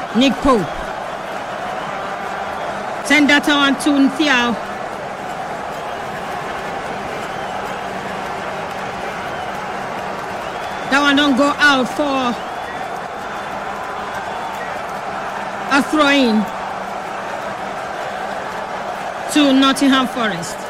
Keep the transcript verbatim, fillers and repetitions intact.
Nick Pope. Send that on to Thiaw. That one don't go out for a throw-in to Nottingham Forest.